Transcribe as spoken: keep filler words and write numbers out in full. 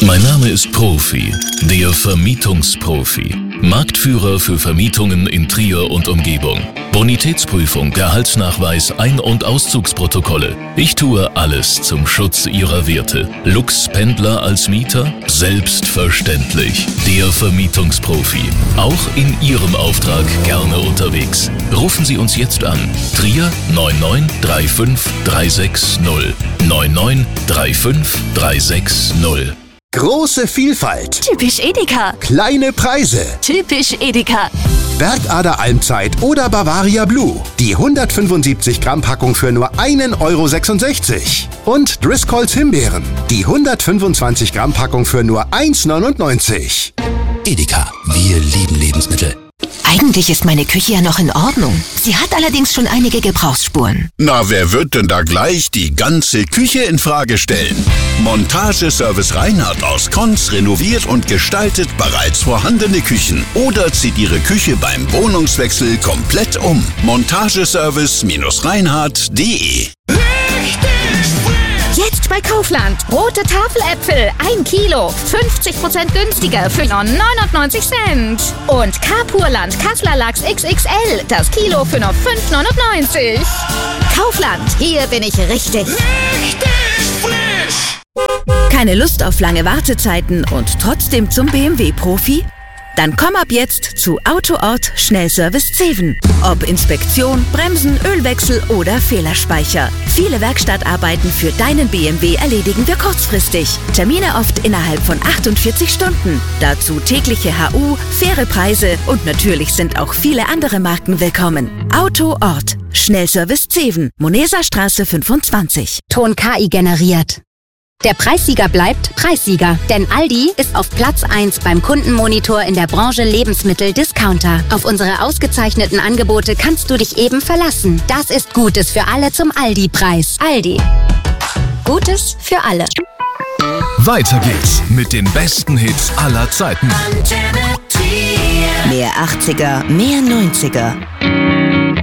Mein Name ist Profi, der Vermietungsprofi. Marktführer für Vermietungen in Trier und Umgebung. Bonitätsprüfung, Gehaltsnachweis, Ein- und Auszugsprotokolle. Ich tue alles zum Schutz Ihrer Werte. Lux-Pendler als Mieter? Selbstverständlich. Der Vermietungsprofi. Auch in Ihrem Auftrag gerne unterwegs. Rufen Sie uns jetzt an. Trier neun neun drei fünf drei sechs null. neun neun drei fünf drei sechs null. Große Vielfalt. Typisch Edeka. Kleine Preise. Typisch Edeka. Bergader Almzeit oder Bavaria Blue. Die hundertfünfundsiebzig Gramm Packung für nur einen Euro sechsundsechzig. Und Driscolls Himbeeren. Die hundertfünfundzwanzig Gramm Packung für nur eins neunundneunzig. Edeka, wir lieben Lebensmittel. Eigentlich ist meine Küche ja noch in Ordnung. Sie hat allerdings schon einige Gebrauchsspuren. Na, wer wird denn da gleich die ganze Küche in Frage stellen? Montageservice Reinhardt aus Konz renoviert und gestaltet bereits vorhandene Küchen oder zieht Ihre Küche beim Wohnungswechsel komplett um. Montageservice Reinhardt punkt de. Jetzt bei Kaufland. Rote Tafeläpfel, ein Kilo, fünfzig Prozent günstiger für nur neunundneunzig Cent. Und Kapurland Kassler Lachs X X L, das Kilo für nur fünf neunundneunzig. Kaufland, hier bin ich richtig. Richtig frisch. Keine Lust auf lange Wartezeiten und trotzdem zum B M W-Profi? Dann komm ab jetzt zu Autoort Schnellservice Zeven. Ob Inspektion, Bremsen, Ölwechsel oder Fehlerspeicher. Viele Werkstattarbeiten für deinen B M W erledigen wir kurzfristig. Termine oft innerhalb von achtundvierzig Stunden. Dazu tägliche H U, faire Preise und natürlich sind auch viele andere Marken willkommen. Autoort Schnellservice Zeven, Moneserstraße fünfundzwanzig. Ton K I generiert. Der Preissieger bleibt Preissieger, denn Aldi ist auf Platz eins beim Kundenmonitor in der Branche Lebensmittel-Discounter. Auf unsere ausgezeichneten Angebote kannst du dich eben verlassen. Das ist Gutes für alle zum Aldi-Preis. Aldi. Gutes für alle. Weiter geht's mit den besten Hits aller Zeiten. Mehr achtziger, mehr neunziger.